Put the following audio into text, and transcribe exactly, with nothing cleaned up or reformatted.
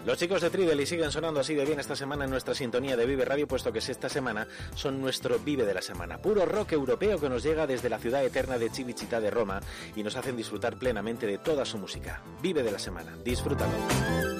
Los chicos de Tridel y siguen sonando así de bien esta semana en nuestra sintonía de Vive Radio, puesto que esta semana son nuestro Vive de la semana. Puro rock europeo que nos llega desde la ciudad eterna de Cinecittà de Roma y nos hacen disfrutar plenamente de toda su música. Vive de la semana, disfrútalo.